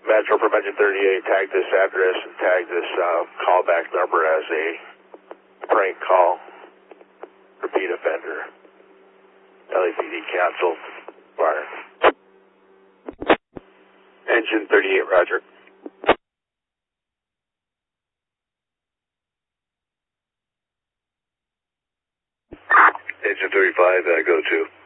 Metro from Engine 38, tag this address and tag this callback number as a prank call. Repeat offender. LAPD canceled. Fire. Engine 38, roger. Engine 35, go to.